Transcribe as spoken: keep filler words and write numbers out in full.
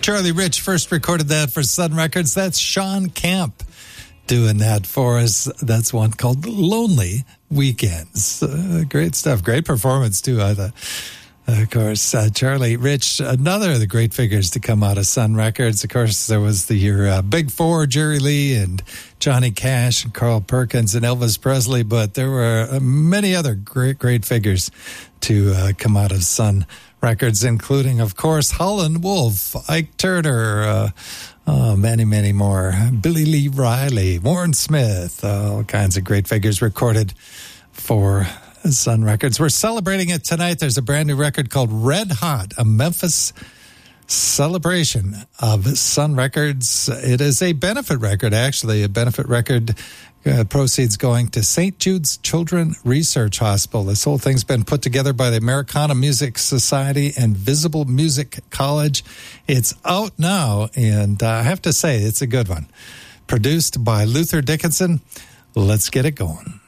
Charlie Rich first recorded that for Sun Records. That's Sean Camp doing that for us. That's one called Lonely Weekends. Uh, great stuff. Great performance, too, I thought. Of course, uh, Charlie Rich, another of the great figures to come out of Sun Records. Of course, there was the your uh, Big Four, Jerry Lee and Johnny Cash and Carl Perkins and Elvis Presley, but there were uh, many other great, great figures to uh, come out of Sun Records, including, of course, Howlin' Wolf, Ike Turner, uh, oh, many, many more. Billy Lee Riley, Warren Smith, uh, all kinds of great figures recorded for Sun Records. We're celebrating it tonight. There's a brand new record called Red Hot, a Memphis celebration of Sun Records. It is a benefit record, actually, a benefit record. Uh, proceeds going to Saint Jude's Children Research Hospital. This whole thing's been put together by the Americana Music Society and Visible Music College. It's out now, and uh, I have to say, it's a good one. Produced by Luther Dickinson. Let's get it going.